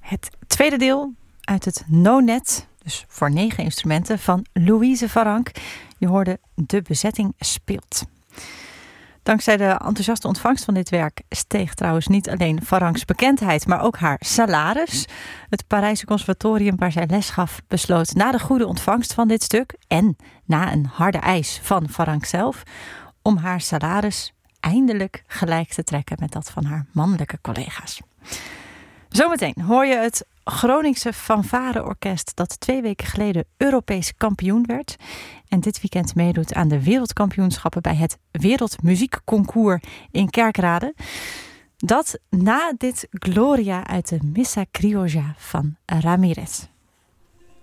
Het tweede deel uit het No-Net, dus voor 9 instrumenten, van Louise Varank. Je hoorde De bezetting speelt. Dankzij de enthousiaste ontvangst van dit werk steeg trouwens niet alleen Varanks bekendheid, maar ook haar salaris. Het Parijse conservatorium waar zij les gaf besloot na de goede ontvangst van dit stuk en na een harde eis van Varank zelf om haar salaris eindelijk gelijk te trekken met dat van haar mannelijke collega's. Zometeen hoor je het Groningse fanfareorkest dat 2 weken geleden Europees kampioen werd en dit weekend meedoet aan de wereldkampioenschappen bij het Wereldmuziekconcours in Kerkrade. Dat na dit Gloria uit de Missa Criolla van Ramirez.